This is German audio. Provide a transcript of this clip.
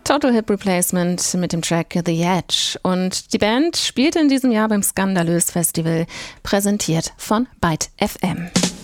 Total Hip Replacement mit dem Track The Edge. Und die Band spielte in diesem Jahr beim Skandalös Festival, präsentiert von Byte FM.